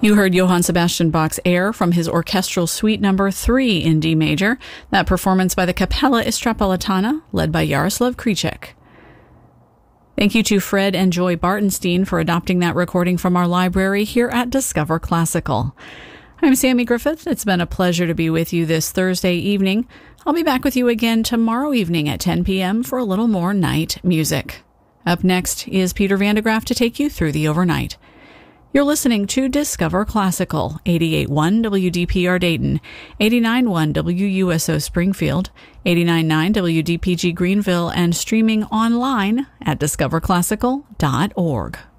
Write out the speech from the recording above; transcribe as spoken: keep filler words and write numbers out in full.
You heard Johann Sebastian Bach's Air from his Orchestral Suite Number three in D major. That performance by the Capella Istrapolitana, led by Jaroslav Kricek. Thank you to Fred and Joy Bartenstein for adopting that recording from our library here at Discover Classical. I'm Sammy Griffith. It's been a pleasure to be with you this Thursday evening. I'll be back with you again tomorrow evening at ten p.m. for a little more night music. Up next is Peter Van de Graaff to take you through the overnight. You're listening to Discover Classical, eighty-eight point one W D P R Dayton, eighty-nine point one W U S O Springfield, eighty-nine point nine W D P G Greenville, and streaming online at discover classical dot org.